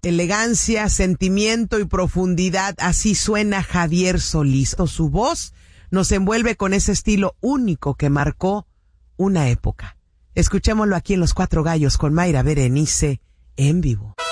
elegancia, sentimiento y profundidad. Así suena Javier Solís. Su voz nos envuelve con ese estilo único que marcó una época. Escuchémoslo aquí en Los Cuatro Gallos con Mayra Berenice en vivo.